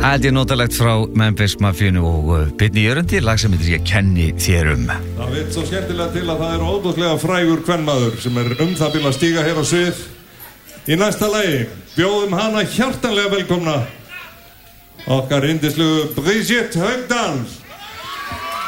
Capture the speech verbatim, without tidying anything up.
Held ég notalegt frá Memphis Mafíunni og uh, Bitni Jörundi, lag sem heitir Ég kenni þér um. Það veit svo skemmtilega til að það er óbúslega frægur kvenmaður sem er um það bil að stíga hér á svið. Í næsta lagi bjóðum hana hjartanlega velkomna, okkar yndislegu Brigitte Haugdal.